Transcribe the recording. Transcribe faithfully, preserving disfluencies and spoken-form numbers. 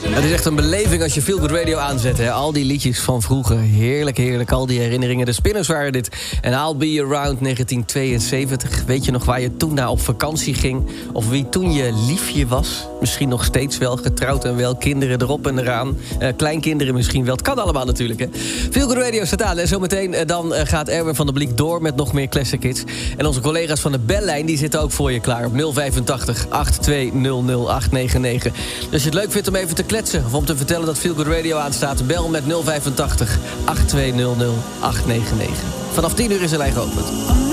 Het is echt een beleving als je Feel Good Radio aanzet. Hè? Al die liedjes van vroeger. Heerlijk, heerlijk. Al die herinneringen. De Spinners waren dit. En I'll Be Around negentien tweeënzeventig. Weet je nog waar je toen naar op vakantie ging? Of wie toen je liefje was? Misschien nog steeds wel. Getrouwd en wel. Kinderen erop en eraan. Uh, kleinkinderen misschien wel. Het kan allemaal natuurlijk. Hè? Feel Good Radio staat aan. En zometeen uh, dan uh, gaat Erwin van der Bliek door met nog meer classic hits. En onze collega's van de bellijn die zitten ook voor je klaar. Op nul vijfentachtig, acht twee nul nul, acht negen negen. Dus als je het leuk vindt om even te kletsen of om te vertellen dat Feel Good Radio aanstaat, bel met nul vijfentachtig, acht twee nul nul, acht negen negen. Vanaf tien uur is de lijn geopend.